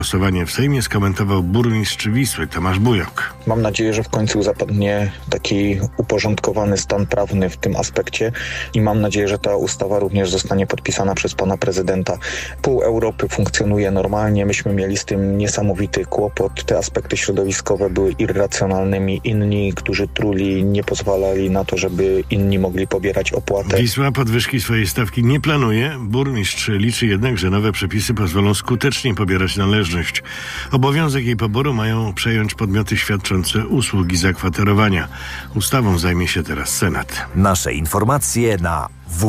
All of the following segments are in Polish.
Głosowanie w Sejmie skomentował burmistrz Wisły Tomasz Bujok. Mam nadzieję, że w końcu zapadnie taki uporządkowany stan prawny w tym aspekcie i mam nadzieję, że ta ustawa również zostanie podpisana przez pana prezydenta. Pół Europy funkcjonuje normalnie, myśmy mieli z tym niesamowity kłopot. Te aspekty środowiskowe były irracjonalnymi. Inni, którzy truli, nie pozwalali na to, żeby inni mogli pobierać opłatę. Wisła podwyżki swojej stawki nie planuje. Burmistrz liczy jednak, że nowe przepisy pozwolą skutecznie pobierać należność. Obowiązek jej poboru mają przejąć podmioty świadczące usługi zakwaterowania. Ustawą zajmie się teraz Senat. Nasze informacje na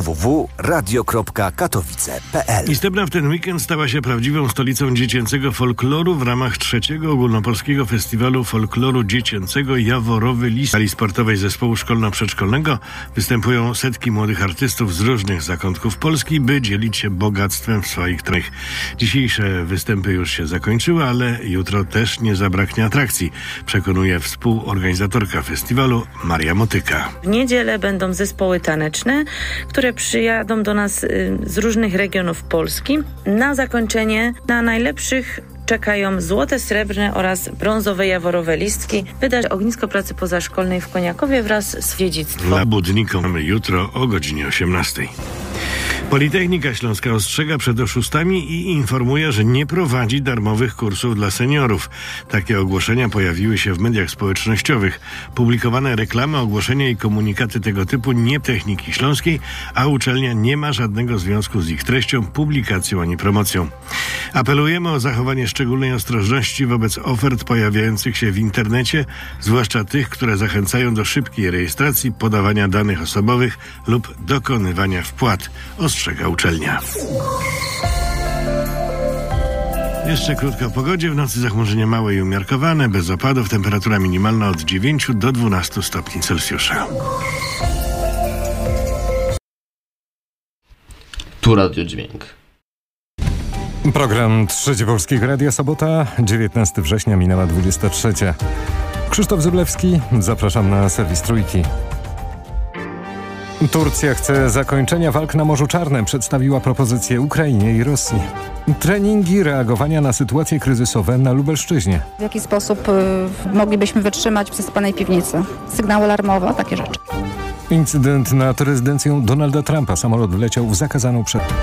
www.radio.katowice.pl. Istebna w ten weekend stała się prawdziwą stolicą dziecięcego folkloru w ramach 3. Ogólnopolskiego Festiwalu Folkloru Dziecięcego Jaworowy Lis. W sali sportowej zespołu szkolno-przedszkolnego występują setki młodych artystów z różnych zakątków Polski, by dzielić się bogactwem w swoich krajach. Dzisiejsze występy już się zakończyły, ale jutro też nie zabraknie atrakcji, przekonuje współorganizatorka festiwalu Maria Motyka. W niedzielę będą zespoły taneczne, które przyjadą do nas z różnych regionów Polski. Na zakończenie na najlepszych czekają złote, srebrne oraz brązowe jaworowe listki. Wyda ognisko pracy pozaszkolnej w Koniakowie wraz z dziedzictwem. Dla budników mamy jutro o godzinie 18:00. Politechnika Śląska ostrzega przed oszustami i informuje, że nie prowadzi darmowych kursów dla seniorów. Takie ogłoszenia pojawiły się w mediach społecznościowych. Publikowane reklamy, ogłoszenia i komunikaty tego typu nie Techniki Śląskiej, a uczelnia nie ma żadnego związku z ich treścią, publikacją ani promocją. Apelujemy o zachowanie szczególnej ostrożności wobec ofert pojawiających się w internecie, zwłaszcza tych, które zachęcają do szybkiej rejestracji, podawania danych osobowych lub dokonywania wpłat, ostrzega uczelnia. Jeszcze krótko o pogodzie. W nocy zachmurzenia małe i umiarkowane, bez opadów. Temperatura minimalna od 9 do 12 stopni Celsjusza. Tu Radio Dźwięk. Program Trzecie Polskiego Radia, sobota, 19 września, minęła 23. Krzysztof Zyblewski, zapraszam na serwis Trójki. Turcja chce zakończenia walk na Morzu Czarnym, przedstawiła propozycję Ukrainie i Rosji. Treningi reagowania na sytuacje kryzysowe na Lubelszczyźnie. W jaki sposób moglibyśmy wytrzymać w zasypanej piwnicy? Sygnał alarmowy, takie rzeczy. Incydent nad rezydencją Donalda Trumpa. Samolot wleciał w zakazaną przestrzeń.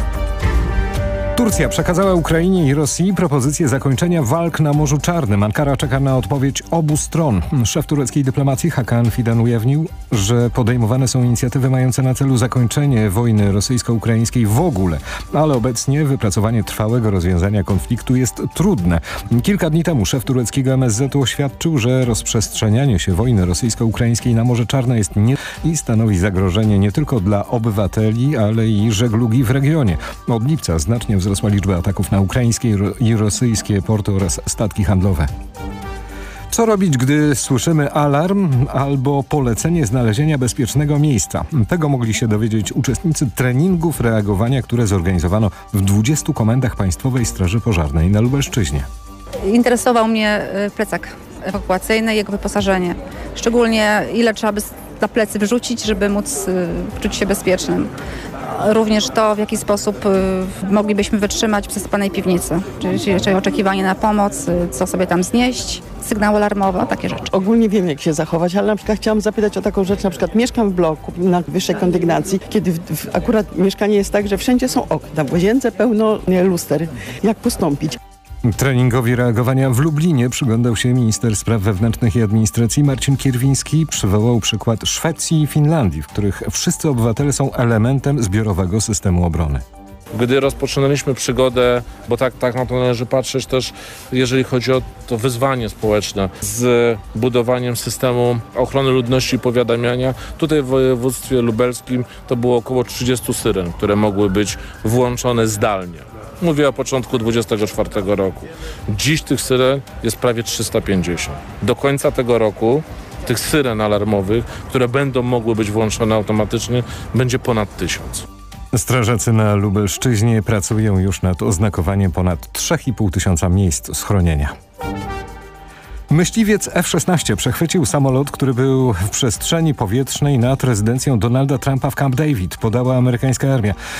Turcja przekazała Ukrainie i Rosji propozycję zakończenia walk na Morzu Czarnym. Ankara czeka na odpowiedź obu stron. Szef tureckiej dyplomacji Hakan Fidan ujawnił, że podejmowane są inicjatywy mające na celu zakończenie wojny rosyjsko-ukraińskiej w ogóle, ale obecnie wypracowanie trwałego rozwiązania konfliktu jest trudne. Kilka dni temu szef tureckiego MSZ-u oświadczył, że rozprzestrzenianie się wojny rosyjsko-ukraińskiej na Morze Czarne jest i stanowi zagrożenie nie tylko dla obywateli, ale i żeglugi w regionie. Od lipca znacznie wzrosła liczba ataków na ukraińskie i rosyjskie porty oraz statki handlowe. Co robić, gdy słyszymy alarm albo polecenie znalezienia bezpiecznego miejsca? Tego mogli się dowiedzieć uczestnicy treningów reagowania, które zorganizowano w 20 komendach Państwowej Straży Pożarnej na Lubelszczyźnie. Interesował mnie plecak ewakuacyjny i jego wyposażenie. Szczególnie ile trzeba by na plecy wrzucić, żeby móc czuć się bezpiecznym. Również to, w jaki sposób moglibyśmy wytrzymać w zasypanej piwnicy. Czyli oczekiwanie na pomoc, co sobie tam znieść, sygnał alarmowy, takie rzeczy. Ogólnie wiem, jak się zachować, ale na przykład chciałam zapytać o taką rzecz, na przykład mieszkam w bloku na wyższej kondygnacji, kiedy akurat mieszkanie jest tak, że wszędzie są okna, w łazience pełno luster. Jak postąpić? Treningowi reagowania w Lublinie przyglądał się minister spraw wewnętrznych i administracji Marcin Kierwiński. Przywołał przykład Szwecji i Finlandii, w których wszyscy obywatele są elementem zbiorowego systemu obrony. Gdy rozpoczynaliśmy przygodę, bo tak na to należy patrzeć też, jeżeli chodzi o to wyzwanie społeczne z budowaniem systemu ochrony ludności i powiadamiania, tutaj w województwie lubelskim to było około 30 syren, które mogły być włączone zdalnie. Mówię o początku 2024 roku. Dziś tych syren jest prawie 350. Do końca tego roku tych syren alarmowych, które będą mogły być włączone automatycznie, będzie ponad 1000. Strażacy na Lubelszczyźnie pracują już nad oznakowaniem ponad 3500 miejsc schronienia. Myśliwiec F-16 przechwycił samolot, który był w przestrzeni powietrznej nad rezydencją Donalda Trumpa w Camp David, podała amerykańska armia.